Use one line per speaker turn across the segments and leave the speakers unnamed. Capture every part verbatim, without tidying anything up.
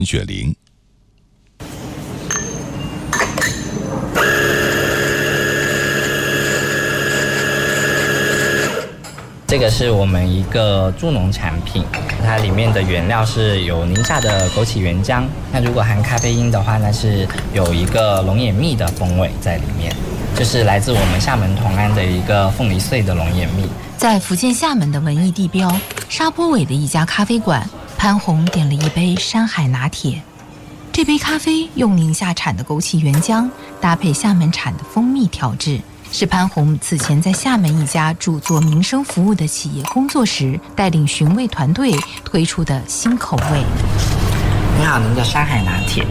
雪玲。
这个是我们一个助农产品，它里面的原料是有宁夏的枸杞原浆，那如果含咖啡因的话，那是有一个龙眼蜜的风味在里面，就是来自我们厦门同安的一个凤梨碎的龙眼蜜。
在福建厦门的文艺地标沙坡尾的一家咖啡馆，潘红点了一杯山海拿铁。这杯咖啡用宁夏产的枸杞原浆搭配厦门产的蜂蜜调制，是潘红此前在厦门一家主做民生服务的企业工作时，带领寻味团队推出的新口味。
你好，您的山海拿铁。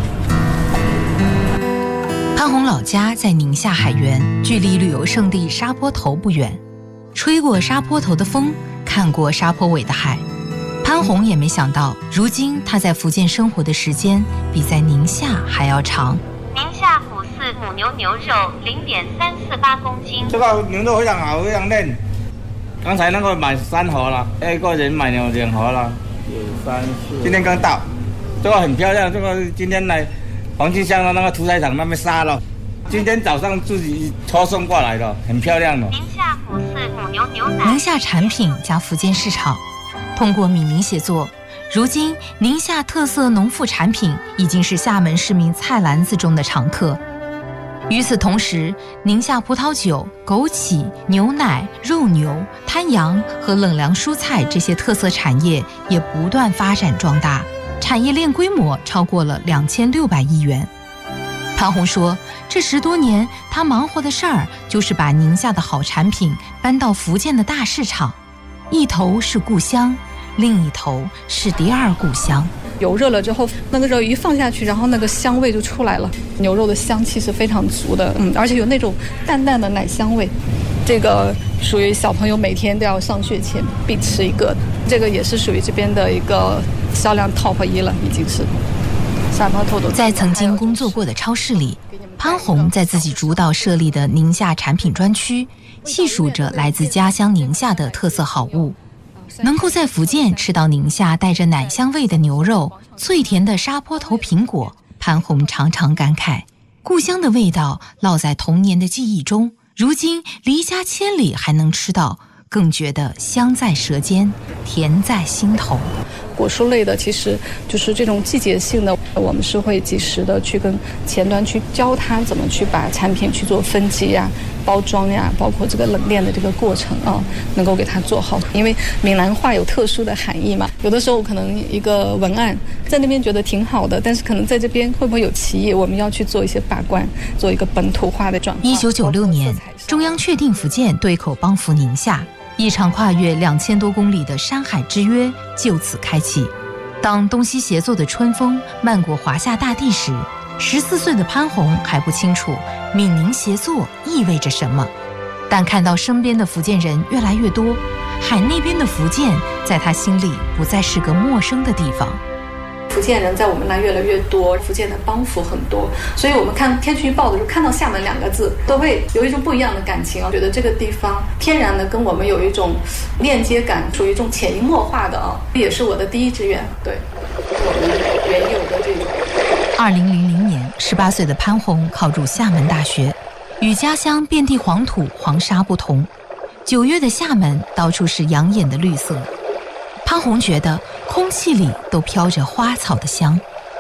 潘红老家在宁夏海源，距离旅游胜地沙坡头不远。吹过沙坡头的风，看过沙坡尾的海，潘红也没想到，如今他在福建生活的时间比在宁夏还要长。
宁夏虎四母牛牛肉零点三四八公斤，
这个牛肉非常好，非常嫩。刚才那个买三盒了，一个人买了两盒了，有三四。今天刚到，这个很漂亮，这个今天来黄金乡的那个屠宰场那边杀了，今天早上自己托送过来的，很漂亮的。
宁夏虎四母牛牛奶，
宁夏产品加福建市场，通过闽宁协作。如今，宁夏特色农副产品已经是厦门市民菜篮子中的常客。与此同时，宁夏葡萄酒、枸杞、牛奶、肉牛、滩羊和冷凉蔬菜这些特色产业也不断发展壮大，产业链规模超过了两千六百亿元。潘红说，这十多年他忙活的事儿就是把宁夏的好产品搬到福建的大市场，一头是故乡，另一头是第二故乡。
油热了之后，那个肉一放下去，然后那个香味就出来了，牛肉的香气是非常足的，嗯，而且有那种淡淡的奶香味。这个属于小朋友每天都要上学前必吃一个，这个也是属于这边的一个销量 top 一了，已经是。
在曾经工作过的超市里，潘红在自己主导设立的宁夏产品专区，细数着来自家乡宁夏的特色好物。能够在福建吃到宁夏带着奶香味的牛肉、脆甜的沙坡头苹果，潘红常常感慨，故乡的味道烙在童年的记忆中，如今离家千里还能吃到，更觉得香在舌尖，甜在心头。
果蔬类的其实就是这种季节性的，我们是会及时的去跟前端去教他怎么去把产品去做分级呀、包装呀，包括这个冷链的这个过程啊，能够给他做好。因为闽南话有特殊的含义嘛，有的时候可能一个文案在那边觉得挺好的，但是可能在这边会不会有歧义，我们要去做一些把关，做一个本土化的转化。
一九九六年，中央确定福建对口帮扶宁夏。一场跨越两千多公里的山海之约就此开启。当东西协作的春风漫过华夏大地时，十四岁的潘红还不清楚闽宁协作意味着什么，但看到身边的福建人越来越多，海那边的福建在他心里不再是个陌生的地方。
福建人在我们那越来越多，福建的帮扶很多，所以我们看天气预报的时候，看到厦门两个字，都会有一种不一样的感情啊，觉得这个地方天然的跟我们有一种链接感，属于一种潜移默化的啊，这也是我的第一志愿，对，我们原有的这种。
二零零零年，十八岁的潘红考入厦门大学，与家乡遍地黄土黄沙不同，九月的厦门到处是养眼的绿色。潘红觉得空气里都飘着花草的香。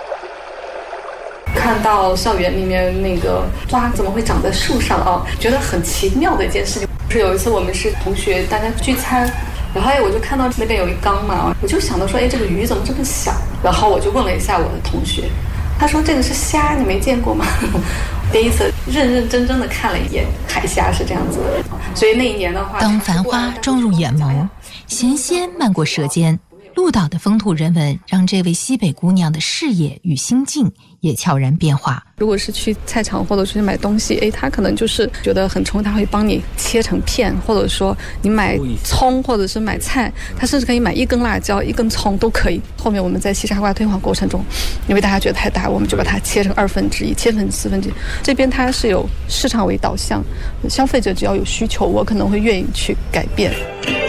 看到校园里面那个花怎么会长在树上啊？觉得很奇妙的一件事情。是有一次我们是同学大家聚餐，然后哎我就看到那边有一缸嘛，我就想到说，哎这个鱼怎么这么小？然后我就问了一下我的同学，他说这个是虾，你没见过吗？第一次认认真真的看了一眼海虾是这样子的，所以那一年的话，
当繁花撞入眼眸，咸鲜漫过舌尖，鹿岛的风土人文让这位西北姑娘的视野与心境也悄然变化。
如果是去菜场或者是去买东西，诶，他可能就是觉得很冲，他会帮你切成片，或者说你买葱或者是买菜，他甚至可以买一根辣椒一根葱都可以。后面我们在西沙瓜推广过程中，因为大家觉得太大，我们就把它切成二分之一，切成四分之一。这边它是有市场为导向，消费者只要有需求，我可能会愿意去改变。